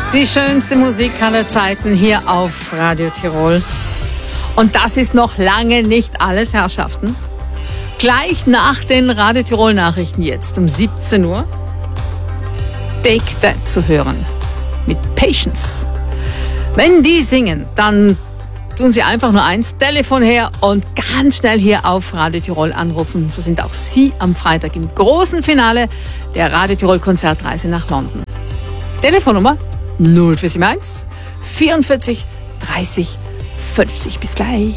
Die schönste Musik aller Zeiten hier auf Radio Tirol. Und das ist noch lange nicht alles, Herrschaften. Gleich nach den Radio Tirol Nachrichten jetzt um 17 Uhr Take That zu hören mit Patience. Wenn die singen, dann tun Sie einfach nur eins, Telefon her und ganz schnell hier auf Radio Tirol anrufen. So sind auch Sie am Freitag im großen Finale der Radio Tirol Konzertreise nach London. Telefonnummer 0471 44 30 50. Bis gleich.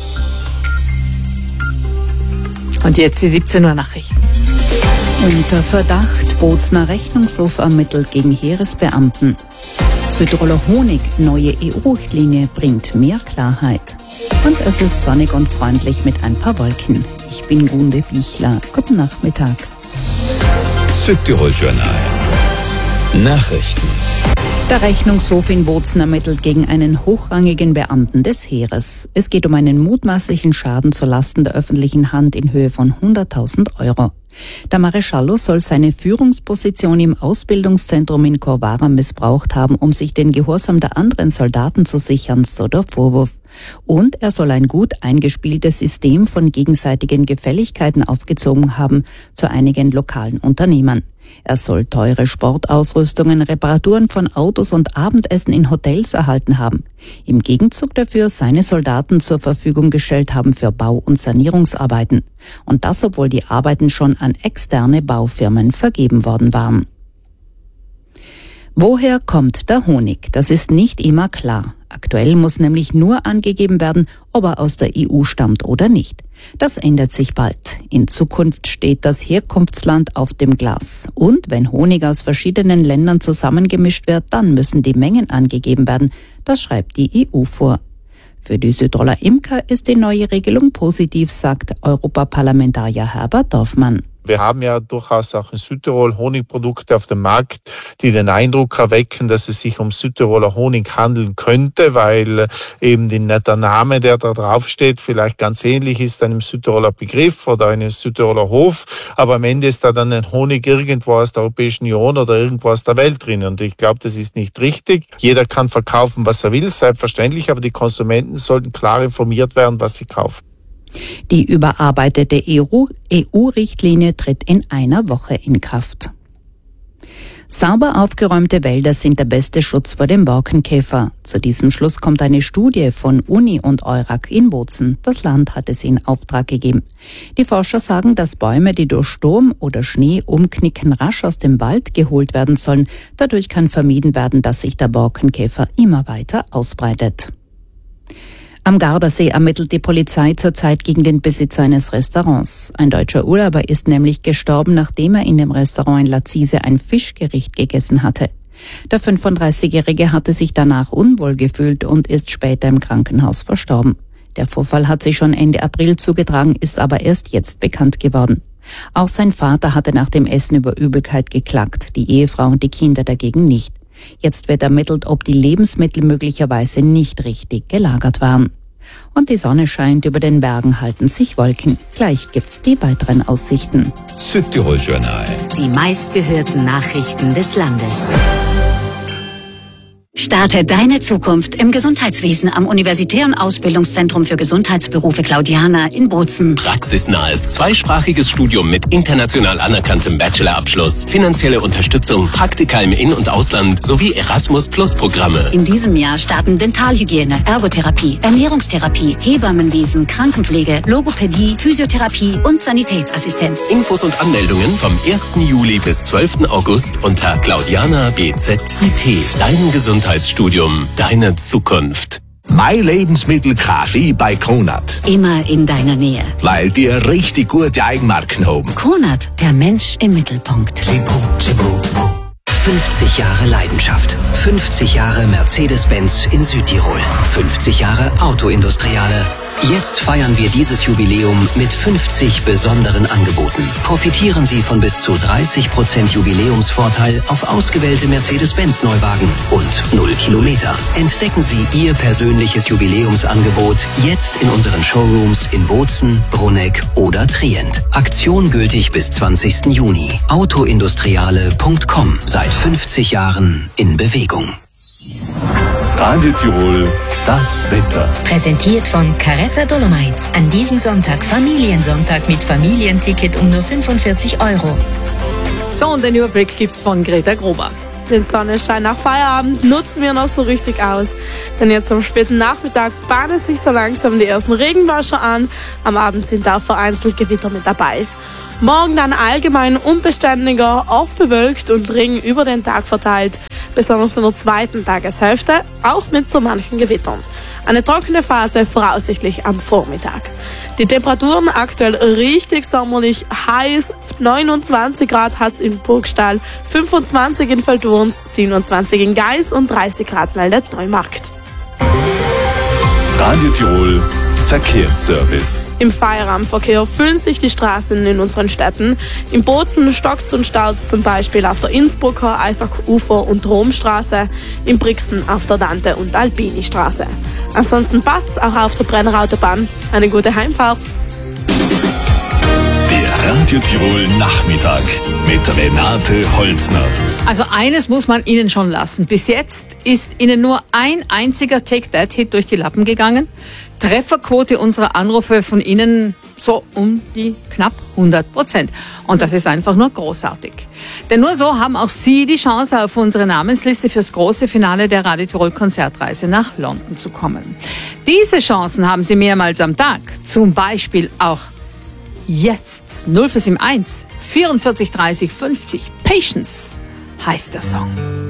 Und jetzt die 17 Uhr Nachrichten. Unter Verdacht, Bozner Rechnungshof ermittelt gegen Heeresbeamten. Südtiroler Honig, neue EU-Richtlinie bringt mehr Klarheit. Und es ist sonnig und freundlich mit ein paar Wolken. Ich bin Gunde Bichler. Guten Nachmittag. Südtirol Journal. Nachrichten. Der Rechnungshof in Bozen ermittelt gegen einen hochrangigen Beamten des Heeres. Es geht um einen mutmaßlichen Schaden zulasten der öffentlichen Hand in Höhe von 100.000 Euro. Der Mareschallo soll seine Führungsposition im Ausbildungszentrum in Corvara missbraucht haben, um sich den Gehorsam der anderen Soldaten zu sichern, so der Vorwurf. Und er soll ein gut eingespieltes System von gegenseitigen Gefälligkeiten aufgezogen haben zu einigen lokalen Unternehmern. Er soll teure Sportausrüstungen, Reparaturen von Autos und Abendessen in Hotels erhalten haben. Im Gegenzug dafür seine Soldaten zur Verfügung gestellt haben für Bau- und Sanierungsarbeiten. Und das, obwohl die Arbeiten schon an externe Baufirmen vergeben worden waren. Woher kommt der Honig? Das ist nicht immer klar. Aktuell muss nämlich nur angegeben werden, ob er aus der EU stammt oder nicht. Das ändert sich bald. In Zukunft steht das Herkunftsland auf dem Glas. Und wenn Honig aus verschiedenen Ländern zusammengemischt wird, dann müssen die Mengen angegeben werden. Das schreibt die EU vor. Für die Südtiroler Imker ist die neue Regelung positiv, sagt Europaparlamentarier Herbert Dorfmann. Wir haben ja durchaus auch in Südtirol Honigprodukte auf dem Markt, die den Eindruck erwecken, dass es sich um Südtiroler Honig handeln könnte, weil eben der Name, der da draufsteht, vielleicht ganz ähnlich ist einem Südtiroler Begriff oder einem Südtiroler Hof, aber am Ende ist da dann ein Honig irgendwo aus der Europäischen Union oder irgendwo aus der Welt drin. Und ich glaube, das ist nicht richtig. Jeder kann verkaufen, was er will, selbstverständlich, aber die Konsumenten sollten klar informiert werden, was sie kaufen. Die überarbeitete EU-Richtlinie tritt in einer Woche in Kraft. Sauber aufgeräumte Wälder sind der beste Schutz vor dem Borkenkäfer. Zu diesem Schluss kommt eine Studie von Uni und Eurac in Bozen. Das Land hat es in Auftrag gegeben. Die Forscher sagen, dass Bäume, die durch Sturm oder Schnee umknicken, rasch aus dem Wald geholt werden sollen. Dadurch kann vermieden werden, dass sich der Borkenkäfer immer weiter ausbreitet. Am Gardasee ermittelt die Polizei zurzeit gegen den Besitzer eines Restaurants. Ein deutscher Urlauber ist nämlich gestorben, nachdem er in dem Restaurant in Lazise ein Fischgericht gegessen hatte. Der 35-Jährige hatte sich danach unwohl gefühlt und ist später im Krankenhaus verstorben. Der Vorfall hat sich schon Ende April zugetragen, ist aber erst jetzt bekannt geworden. Auch sein Vater hatte nach dem Essen über Übelkeit geklagt, die Ehefrau und die Kinder dagegen nicht. Jetzt wird ermittelt, ob die Lebensmittel möglicherweise nicht richtig gelagert waren. Und die Sonne scheint, über den Bergen halten sich Wolken. Gleich gibt's die weiteren Aussichten. Südtirol Journal. Die meistgehörten Nachrichten des Landes. Starte deine Zukunft im Gesundheitswesen am Universitären Ausbildungszentrum für Gesundheitsberufe Claudiana in Bozen. Praxisnahes zweisprachiges Studium mit international anerkanntem Bachelorabschluss, finanzielle Unterstützung, Praktika im In- und Ausland sowie Erasmus-Plus-Programme. In diesem Jahr starten Dentalhygiene, Ergotherapie, Ernährungstherapie, Hebammenwesen, Krankenpflege, Logopädie, Physiotherapie und Sanitätsassistenz. Infos und Anmeldungen vom 1. Juli bis 12. August unter Claudiana BZIT. Dein Gesundheitsstudium, deine Zukunft. My Lebensmittel Kaffee bei Kronat. Immer in deiner Nähe. Weil dir richtig gute Eigenmarken haben. Kronat, der Mensch im Mittelpunkt. 50 Jahre Leidenschaft. 50 Jahre Mercedes-Benz in Südtirol. 50 Jahre Autoindustriale. Jetzt feiern wir dieses Jubiläum mit 50 besonderen Angeboten. Profitieren Sie von bis zu 30% Jubiläumsvorteil auf ausgewählte Mercedes-Benz-Neuwagen und 0 Kilometer. Entdecken Sie Ihr persönliches Jubiläumsangebot jetzt in unseren Showrooms in Bozen, Bruneck oder Trient. Aktion gültig bis 20. Juni. Autoindustriale.com. Seit 50 Jahren in Bewegung. Radio Tirol, das Wetter. Präsentiert von Caretta Dolomites. An diesem Sonntag Familiensonntag mit Familienticket um nur 45 €. So, und den Überblick gibt's von Greta Gruber. Den Sonnenschein nach Feierabend nutzen wir noch so richtig aus. Denn jetzt am späten Nachmittag bahnen sich so langsam die ersten Regenwäscher an. Am Abend sind auch vereinzelt Gewitter mit dabei. Morgen dann allgemein unbeständiger, oft bewölkt und Regen über den Tag verteilt. Besonders in der zweiten Tageshälfte, auch mit so manchen Gewittern. Eine trockene Phase voraussichtlich am Vormittag. Die Temperaturen aktuell richtig sommerlich heiß. 29 Grad hat es in Burgstall, 25 in Feldurns, 27 in Geis und 30 Grad meldet Neumarkt. Radio Tirol Verkehrsservice. Im Feierabendverkehr füllen sich die Straßen in unseren Städten. In Bozen stockt's und staut's zum Beispiel auf der Innsbrucker, Eisachufer und Romstraße, in Brixen auf der Dante- und Albini-Straße. Ansonsten passt's auch auf der Brennerautobahn. Eine gute Heimfahrt. Der Radio Tirol Nachmittag mit Renate Holzner. Also eines muss man Ihnen schon lassen. Bis jetzt ist Ihnen nur ein einziger Take-That-Hit durch die Lappen gegangen. Trefferquote unserer Anrufe von Ihnen so um die knapp 100%. Und das ist einfach nur großartig. Denn nur so haben auch Sie die Chance, auf unsere Namensliste fürs große Finale der Radio Tirol Konzertreise nach London zu kommen. Diese Chancen haben Sie mehrmals am Tag. Zum Beispiel auch jetzt 0471 44 30 50. Patience heißt der Song.